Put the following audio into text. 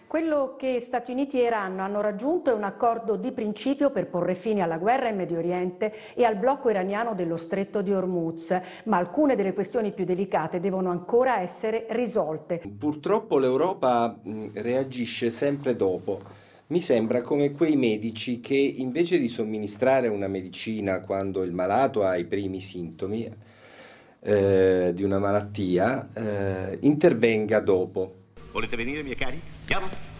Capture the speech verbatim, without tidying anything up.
Quello che Stati Uniti e Iran hanno raggiunto è un accordo di principio per porre fine alla guerra in Medio Oriente e al blocco iraniano dello Stretto di Hormuz, ma alcune delle questioni più delicate devono ancora essere risolte. Purtroppo l'Europa mh, reagisce sempre dopo. Mi sembra come quei medici che invece di somministrare una medicina quando il malato ha i primi sintomi eh, di una malattia, eh, intervenga dopo. Volete venire, miei cari? Andiamo!